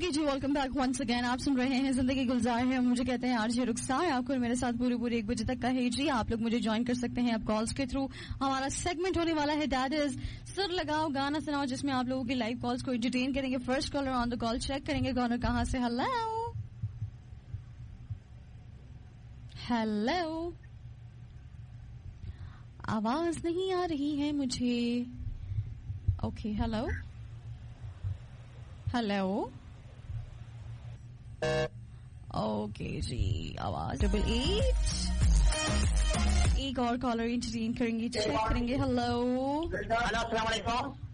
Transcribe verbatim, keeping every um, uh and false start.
Okay जी, welcome back once again. आप सुन रहे हैं जिंदगी गुलजार है, मुझे कहते हैं आरजे रुखसार। आपको मेरे साथ पूरी पूरी एक बजे तक का है जी। आप लोग मुझे ज्वाइन कर सकते हैं अब कॉल्स के थ्रू। हमारा सेगमेंट होने वाला है दैट इज सुर लगाओ गाना सुनाओ, जिसमें आप लोगों की लाइव कॉल्स को एंटरटेन करेंगे। First caller on the call, check करेंगे कॉलर कहाँ से। हेलो हेलो, आवाज नहीं आ रही है मुझे। ओके, हेलो हेलो, ओके जी, आवाज डबल एट। एक और कॉलर इंटरटेन करेंगे, चेक करेंगे। हेलो हेलो, अस्सलाम वालेकुम।